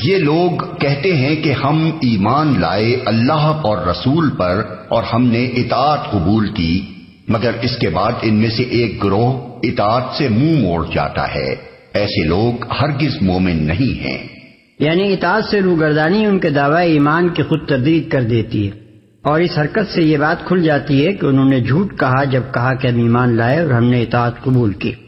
ये लोग कहते हैं कि हम ईमान लाए अल्लाह और रसूल पर और हमने इताअत कबूल की, मगर इसके बाद इनमें से एक गिरोह इताअत से मुंह मोड़ जाता है। ऐसे लोग हरगिज मोमिन नहीं हैं। यानी इताअत से रूगर्दानी उनके दावा ईमान की खुद तरदीद कर देती है, और इस हरकत से ये बात खुल जाती है कि उन्होंने झूठ कहा जब कहा कि हम ईमान लाए और हमने इताअत कबूल की।